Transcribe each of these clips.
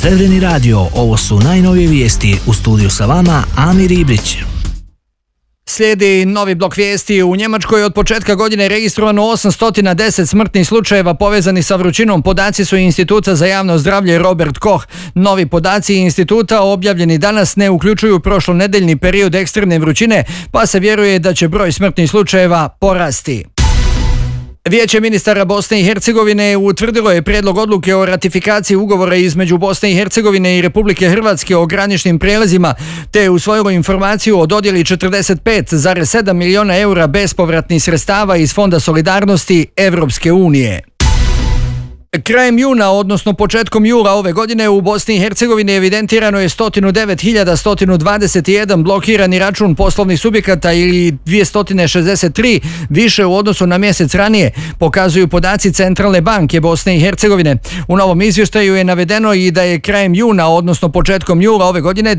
Srebreni radio, ovo su najnovije vijesti. U studiju sa vama Amir Ibrić. Slijedi novi blok vijesti. U Njemačkoj od početka godine registrovano 810 smrtnih slučajeva povezanih sa vrućinom. Podaci su Instituta za javno zdravlje Robert Koch. Novi podaci instituta objavljeni danas ne uključuju prošlonedeljni period ekstremne vrućine, pa se vjeruje da će broj smrtnih slučajeva porasti. Vijeće ministara Bosne i Hercegovine utvrdilo je prijedlog odluke o ratifikaciji ugovora između Bosne i Hercegovine i Republike Hrvatske o graničnim prijelazima, te je usvojilo informaciju o dodjeli 45,7 milijuna eura bespovratnih sredstava iz Fonda solidarnosti Evropske unije. Krajem juna, odnosno početkom jula ove godine, u Bosni i Hercegovini evidentirano je 109.121 blokirani račun poslovnih subjekata ili 263 više u odnosu na mjesec ranije, pokazuju podaci Centralne banke Bosne i Hercegovine. U novom izvještaju je navedeno i da je krajem juna, odnosno početkom jula ove godine,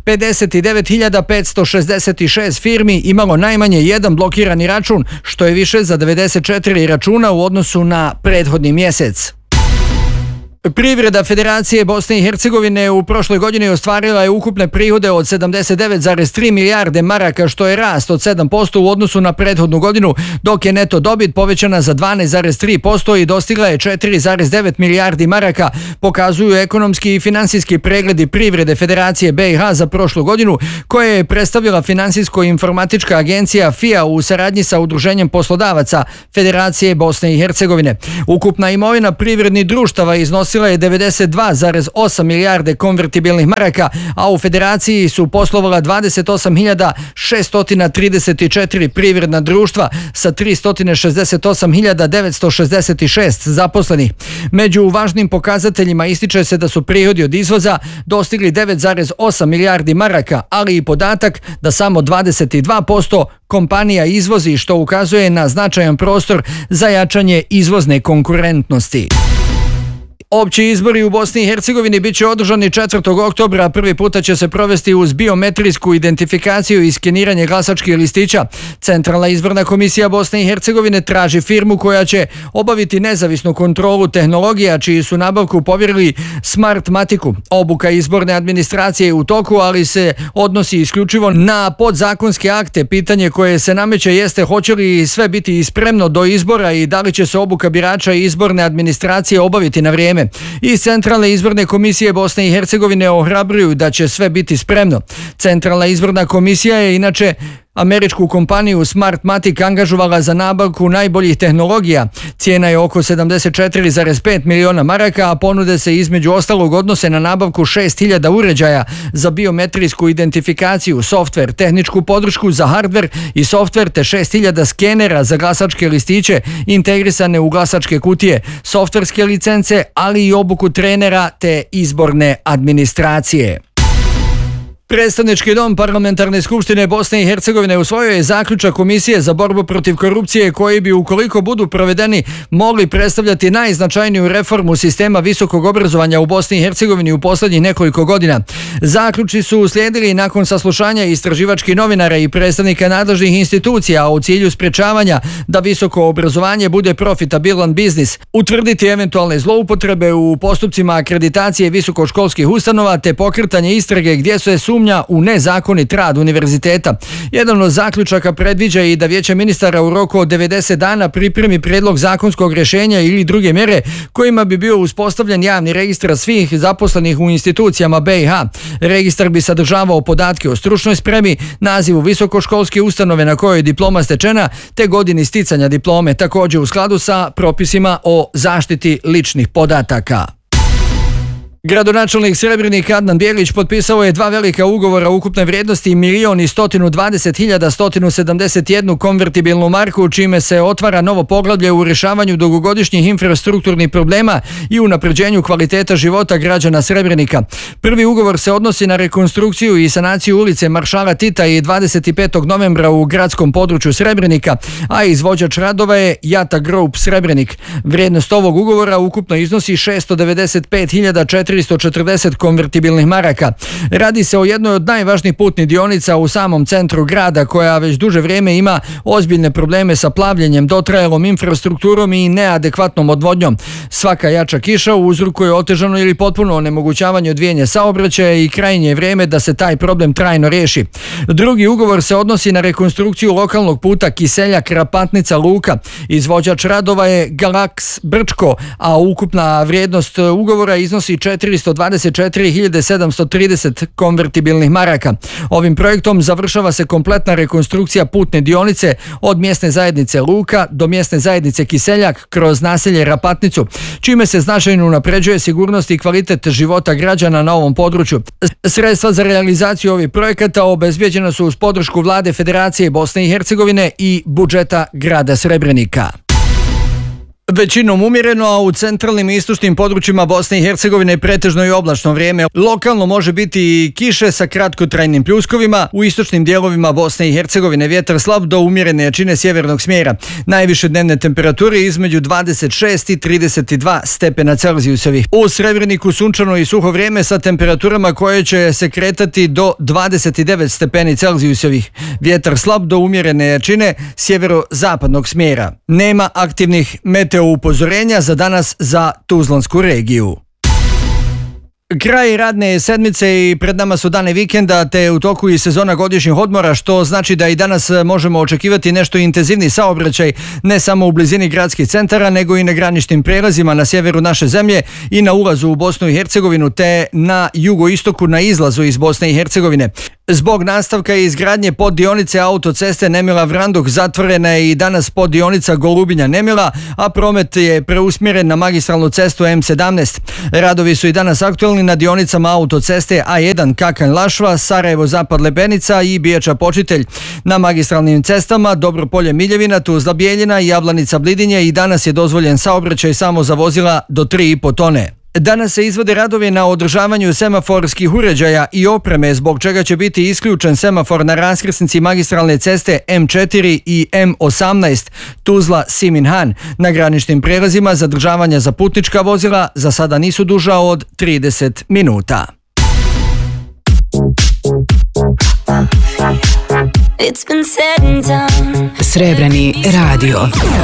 59.566 firmi imalo najmanje jedan blokirani račun, što je više za 94 računa u odnosu na prethodni mjesec. Privreda Federacije Bosne i Hercegovine u prošloj godini ostvarila je ukupne prihode od 79,3 milijarde maraka, što je rast od 7% u odnosu na prethodnu godinu, dok je neto dobit povećana za 12,3% i dostigla je 4,9 milijardi maraka, pokazuju ekonomski i finansijski pregledi Privrede Federacije BiH za prošlu godinu, koje je predstavila Finansijsko-informatička agencija FIA u saradnji sa Udruženjem poslodavaca Federacije Bosne i Hercegovine. Ukupna imovina privrednih društava iznosila je 92,8 milijarde konvertibilnih maraka, a u Federaciji su poslovala 28.634 privredna društva sa 368.966 zaposlenih. Među važnim pokazateljima ističe se da su prihodi od izvoza dostigli 9,8 milijardi maraka, ali i podatak da samo 22% kompanija izvozi, što ukazuje na značajan prostor za jačanje izvozne konkurentnosti. Opći izbori u Bosni i Hercegovini bit će održani 4. oktobra. Prvi puta će se provesti uz biometrijsku identifikaciju i skeniranje glasačkih listića. Centralna izborna komisija Bosne i Hercegovine traži firmu koja će obaviti nezavisnu kontrolu tehnologija, čiji su nabavku povjerili Smartmatiku. Obuka izborne administracije je u toku, ali se odnosi isključivo na podzakonske akte. Pitanje koje se nameće jeste hoće li sve biti spremno do izbora i da li će se obuka birača i izborne administracije obaviti na vrijeme. Iz Centralne izborne komisije Bosne i Hercegovine ohrabruju da će sve biti spremno. Centralna izborna komisija je inače američku kompaniju Smartmatic angažovala za nabavku najboljih tehnologija. Cijena je oko 74,5 miliona maraka, a ponude se između ostalog odnose na nabavku 6.000 uređaja za biometrijsku identifikaciju, softver, tehničku podršku za hardver i softver, te 6.000 skenera za glasačke listiće integrisane u glasačke kutije, softverske licence, ali i obuku trenera te izborne administracije. Predstavnički dom Parlamentarne skupštine Bosne i Hercegovine usvojio je zaključak Komisije za borbu protiv korupcije koji bi, ukoliko budu provedeni, mogli predstavljati najznačajniju reformu sistema visokog obrazovanja u Bosni i Hercegovini u posljednjih nekoliko godina. Zaključci su uslijedili nakon saslušanja istraživačkih novinara i predstavnika nadležnih institucija, a u cilju sprječavanja da visoko obrazovanje bude profitabilan biznis, utvrditi eventualne zloupotrebe u postupcima akreditacije visokoškolskih ustanova te pokretanje istrage gdje se sumnja u nezakonit rad univerziteta. Jedan od zaključaka predviđa i da Vijeće ministara u roku od 90 dana pripremi prijedlog zakonskog rješenja ili druge mjere kojima bi bio uspostavljen javni registar svih zaposlenih u institucijama BiH. Registar bi sadržavao podatke o stručnoj spremi, nazivu visokoškolske ustanove na kojoj je diploma stečena, te godini sticanja diplome, također u skladu sa propisima o zaštiti ličnih podataka. Gradonačelnik Srebrenika Adnan Bjelić potpisao je 2 velika ugovora ukupne vrijednosti 1.120.171 konvertibilnu marku, čime se otvara novo poglavlje u rješavanju dugogodišnjih infrastrukturnih problema i unapređenju kvaliteta života građana Srebrenika. Prvi ugovor se odnosi na rekonstrukciju i sanaciju ulice Maršala Tita i 25. novembra u gradskom području Srebrenika, a izvođač radova je Jata Group Srebrenik. Vrijednost ovog ugovora ukupno iznosi 695.400 440 konvertibilnih maraka. Radi se o jednoj od najvažnijih putnih dionica u samom centru grada, koja već duže vrijeme ima ozbiljne probleme sa plavljenjem, dotrajalom infrastrukturom i neadekvatnom odvodnjom. Svaka jača kiša uzrokuje otežano ili potpuno onemogućavanje odvijanja saobraćaja i krajnje je vrijeme da se taj problem trajno riješi. Drugi ugovor se odnosi na rekonstrukciju lokalnog puta Kiseljak-Rapatnica-Luka. Izvođač radova je Galax Brčko, a ukupna vrijednost ugovora iznosi 424.730 konvertibilnih maraka. Ovim projektom završava se kompletna rekonstrukcija putne dionice od mjesne zajednice Luka do mjesne zajednice Kiseljak kroz naselje Rapatnicu, čime se značajno unapređuje sigurnost i kvalitet života građana na ovom području. Sredstva za realizaciju ovih projekata obezbijeđena su uz podršku Vlade Federacije Bosne i Hercegovine i budžeta grada Srebrenika. Većinom umjereno, a u centralnim i istočnim područjima Bosne i Hercegovine pretežno i oblačno vrijeme. Lokalno može biti i kiše sa kratkotrajnim pljuskovima. U istočnim dijelovima Bosne i Hercegovine vjetar slab do umjerene jačine sjevernog smjera. Najviše dnevne temperature između 26 i 32 stepena Celzijusovih. U Srebreniku sunčano i suho vrijeme sa temperaturama koje će se kretati do 29 stepeni Celzijusovih. Vjetar slab do umjerene jačine sjeverozapadnog smjera. Nema aktivnih meteo upozorenja za danas za Tuzlansku regiju. Kraj radne sedmice i pred nama su dane vikenda, te u toku i sezona godišnjih odmora, što znači da i danas možemo očekivati nešto intenzivni saobraćaj, ne samo u blizini gradskih centara, nego i na graničnim prelazima na sjeveru naše zemlje i na ulazu u Bosnu i Hercegovinu, te na jugoistoku na izlazu iz Bosne i Hercegovine. Zbog nastavka i izgradnje poddionice autoceste Nemila-Vranduk zatvorena je i danas poddionica Golubinja-Nemila, a promet je preusmjeren na magistralnu cestu M17. Radovi su i danas aktualni na dionicama autoceste A1 Kakanj-Lašva, Sarajevo-Zapad-Lepenica i Biječa-Počitelj. Na magistralnim cestama Dobropolje-Miljevina, Tuzla-Bijeljina i Jablanica-Blidinje i danas je dozvoljen saobraćaj samo za vozila do 3,5 tone. Danas se izvode radovi na održavanju semaforskih uređaja i opreme, zbog čega će biti isključen semafor na raskrsnici magistralne ceste M4 i M18 Tuzla-Siminhan. Na graničnim prelazima zadržavanja za putnička vozila za sada nisu duža od 30 minuta. Srebreni radio.